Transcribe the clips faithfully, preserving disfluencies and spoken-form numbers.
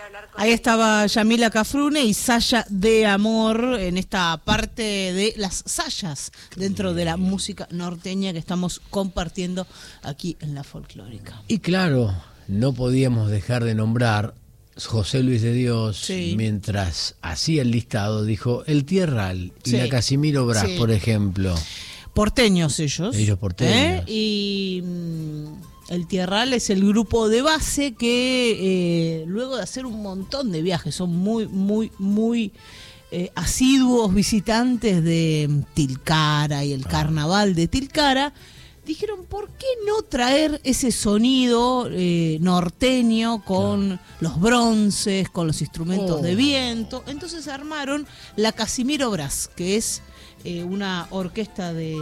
hablar con Ahí él. estaba Yamila Cafrune y Saya de Amor en esta parte de las sayas dentro de la música norteña que estamos compartiendo aquí en La Folclórica. Y claro, no podíamos dejar de nombrar José Luis de Dios, sí. Mientras hacía el listado, dijo el Tierral y sí. la Casimiro Brás, sí. por ejemplo. Porteños ellos. Ellos porteños. ¿eh? Y mmm, el Tierral es el grupo de base que eh, luego de hacer un montón de viajes, son muy, muy, muy eh, asiduos visitantes de Tilcara y el ah. carnaval de Tilcara, dijeron, ¿por qué no traer ese sonido eh, norteño con no. los bronces, con los instrumentos oh. de viento? Entonces armaron la Casimiro Brás, que es eh, una orquesta de,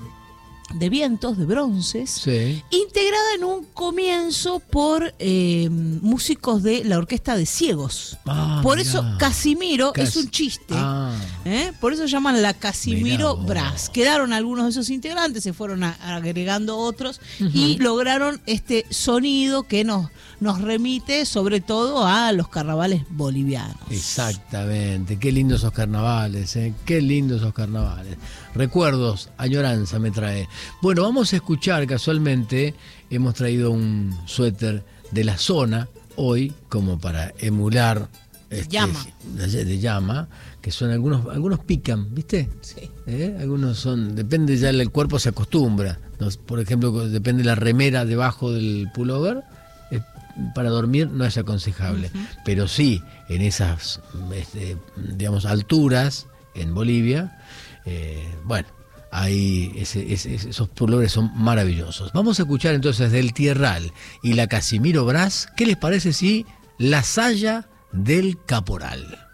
de vientos, de bronces, sí. integrada en un comienzo por eh, músicos de la Orquesta de Ciegos. Ah, por mirá. Eso Casimiro Cas- es un chiste. Ah. ¿eh? Por eso llaman la Casimiro Brás. Quedaron algunos de esos integrantes, se fueron a, agregando otros uh-huh. y lograron este sonido que nos, nos remite sobre todo a los carnavales bolivianos. Exactamente. Qué lindos esos carnavales, ¿eh? Qué lindos esos carnavales. Recuerdos, añoranza me trae. Bueno, vamos a escuchar, casualmente, hemos traído un suéter de la zona hoy, como para emular este, llama. De, de llama, que son algunos, algunos pican, ¿viste? Sí. ¿Eh? Algunos son, depende ya, el cuerpo se acostumbra. Nos, por ejemplo, depende de la remera debajo del pullover, eh, para dormir no es aconsejable. Uh-huh. Pero sí, en esas, este, digamos, alturas, en Bolivia, eh, bueno, ahí ese, ese, esos pullovers son maravillosos. Vamos a escuchar entonces del Tierral y la Casimiro Brás. ¿Qué les parece si La Saya del Caporal?